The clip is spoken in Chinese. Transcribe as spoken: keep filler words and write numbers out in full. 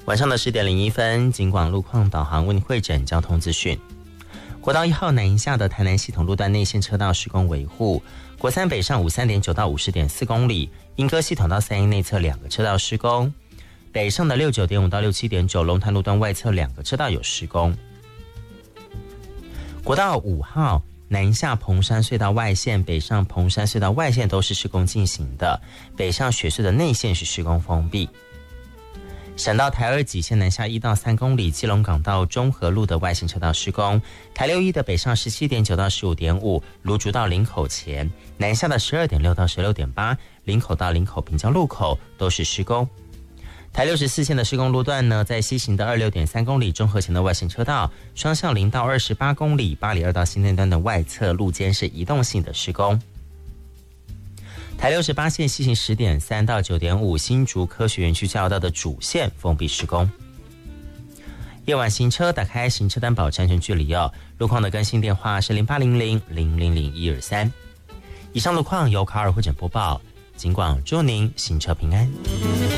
晚上的十点零一分，警广路况导航为您汇整交通资讯。国道一号南营下的台南系统路段内线车道施工维护，国三北上五三点九到五十点四公里，莺歌系统到三营内侧两个车道施工，北上的六九点五到六七点九龙潭路段外侧两个车道有施工。国道五号南下彭山隧道外线、北上彭山隧道外线都是施工进行的，北上雪隧的内线是施工封闭。省道台二几线南下一到三公里，基隆港到中和路的外线车道施工；台六一的北上十七点九到十五点五，芦竹到林口前，南下的十二点六到十六点八，林口到林口平交路口都是施工。台六十四线的施工路段呢，在西行的二六点三公里中和前的外线车道，双向零到二十八公里，八里二到新店段的外侧路肩是移动性的施工。台六十八线西行十点三到九点五，新竹科学园区交流道的主线封闭施工。夜晚行车打开行车单保持安全距离哦。路况的更新电话是零八零零零零零一二三。以上路况由卡尔汇整播报，尽管祝您行车平安。